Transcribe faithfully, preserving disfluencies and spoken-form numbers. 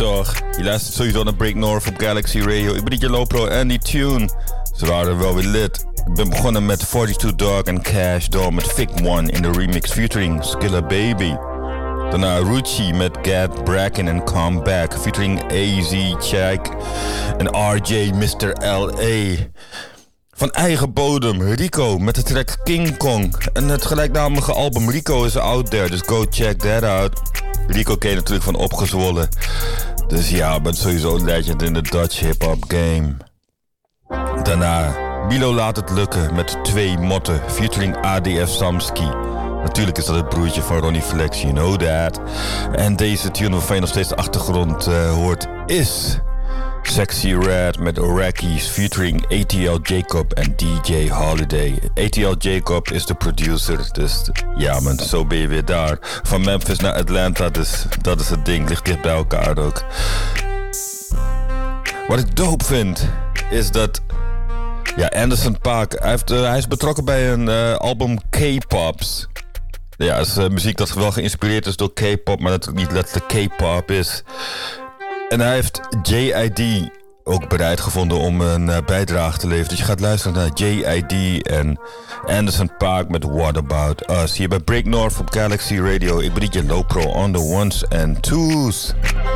toch? Je luistert sowieso naar Break North op Galaxy Radio. Ik ben D J Lopro en die tune. Ze waren wel weer lit. Ik ben begonnen met forty-two Dog en Cash Doll met Vic One in de remix featuring Skilla Baby. Daarna Rucci met Gad Bracken en Come Back featuring A Z Check en R J mister L A. Van eigen bodem, Rico met de track King Kong. En het gelijknamige album Rico is out there, dus go check that out. Rico ken je natuurlijk van Opgezwollen. Dus ja, ik ben sowieso een legend in de Dutch hip-hop game. Daarna, Milo laat het lukken met twee motten featuring A D F Samski. Natuurlijk is dat het broertje van Ronnie Flex, you know that. En deze tune waarvan je nog steeds de achtergrond uh, hoort is Sexy Red met Iraqis featuring A T L Jacob en D J Holiday. A T L Jacob is de producer, dus ja man, zo ben je weer daar. Van Memphis naar Atlanta, dus dat is het ding, ligt dicht bij elkaar ook. Wat ik dope vind, is dat ja, Anderson .Paak, hij, heeft, uh, hij is betrokken bij een uh, album K-Pops. Ja, het is uh, muziek dat wel geïnspireerd is door K-pop, maar dat het niet letterlijk K-pop is. En hij heeft J I D ook bereid gevonden om een uh, bijdrage te leveren. Dus je gaat luisteren naar J I D en Anderson .Paak met What About Us. Hier bij Break North op Galaxy Radio. Ik ben D J Lopro on the ones and twos.